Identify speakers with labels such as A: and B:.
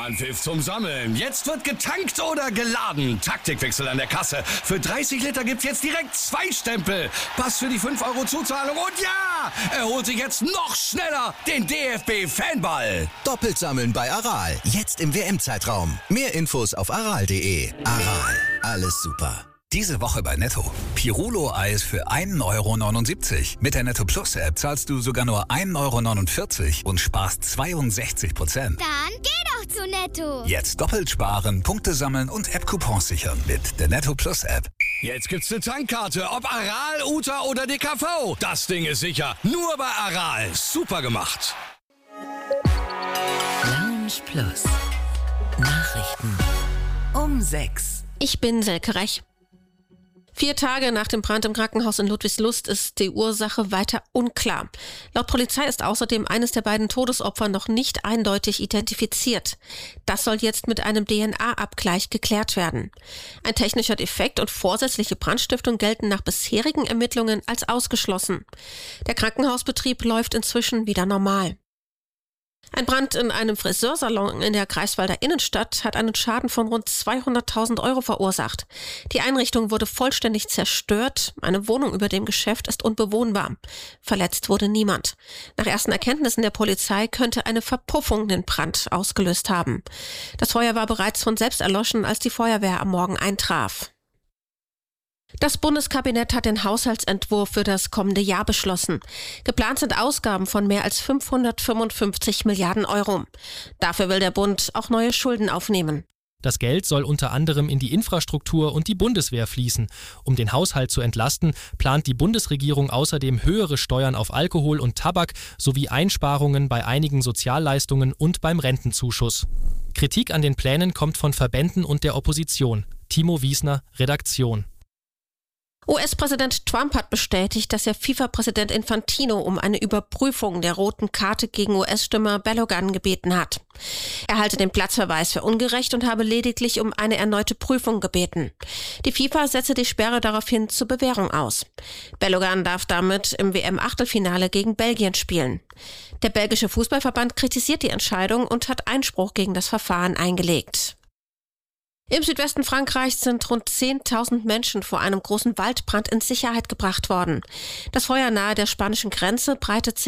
A: Anpfiff zum Sammeln. Jetzt wird getankt oder geladen. Taktikwechsel an der Kasse. Für 30 Liter gibt's jetzt direkt 2 Stempel. Pass für die 5 € Zuzahlung und ja, er holt sich jetzt noch schneller den DFB-Fanball.
B: Doppelt sammeln bei Aral. Jetzt im WM-Zeitraum. Mehr Infos auf aral.de. Aral, alles super.
C: Diese Woche bei Netto. Pirulo-Eis für 1,79 €. Mit der Netto Plus App zahlst du sogar nur 1,49 € und sparst 62%.
D: Dann geh doch zu Netto.
C: Jetzt doppelt sparen, Punkte sammeln und App-Coupons sichern mit der Netto Plus App.
A: Jetzt gibt's eine Tankkarte, ob Aral, Uta oder DKV. Das Ding ist sicher. Nur bei Aral. Super gemacht.
E: Lounge Plus. Nachrichten um 6.
F: Ich bin Selke Rech. 4 Tage nach dem Brand im Krankenhaus in Ludwigslust ist die Ursache weiter unklar. Laut Polizei ist außerdem eines der beiden Todesopfer noch nicht eindeutig identifiziert. Das soll jetzt mit einem DNA-Abgleich geklärt werden. Ein technischer Defekt und vorsätzliche Brandstiftung gelten nach bisherigen Ermittlungen als ausgeschlossen. Der Krankenhausbetrieb läuft inzwischen wieder normal. Ein Brand in einem Friseursalon in der Greifswalder Innenstadt hat einen Schaden von rund 200.000 € verursacht. Die Einrichtung wurde vollständig zerstört. Eine Wohnung über dem Geschäft ist unbewohnbar. Verletzt wurde niemand. Nach ersten Erkenntnissen der Polizei könnte eine Verpuffung den Brand ausgelöst haben. Das Feuer war bereits von selbst erloschen, als die Feuerwehr am Morgen eintraf. Das Bundeskabinett hat den Haushaltsentwurf für das kommende Jahr beschlossen. Geplant sind Ausgaben von mehr als 555 Milliarden €. Dafür will der Bund auch neue Schulden aufnehmen.
G: Das Geld soll unter anderem in die Infrastruktur und die Bundeswehr fließen. Um den Haushalt zu entlasten, plant die Bundesregierung außerdem höhere Steuern auf Alkohol und Tabak sowie Einsparungen bei einigen Sozialleistungen und beim Rentenzuschuss. Kritik an den Plänen kommt von Verbänden und der Opposition. Timo Wiesner, Redaktion.
F: US-Präsident Trump hat bestätigt, dass er FIFA-Präsident Infantino um eine Überprüfung der roten Karte gegen US-Stürmer Balogun gebeten hat. Er halte den Platzverweis für ungerecht und habe lediglich um eine erneute Prüfung gebeten. Die FIFA setze die Sperre daraufhin zur Bewährung aus. Balogun darf damit im WM-Achtelfinale gegen Belgien spielen. Der belgische Fußballverband kritisiert die Entscheidung und hat Einspruch gegen das Verfahren eingelegt. Im Südwesten Frankreichs sind rund 10.000 Menschen vor einem großen Waldbrand in Sicherheit gebracht worden. Das Feuer nahe der spanischen Grenze breitet sich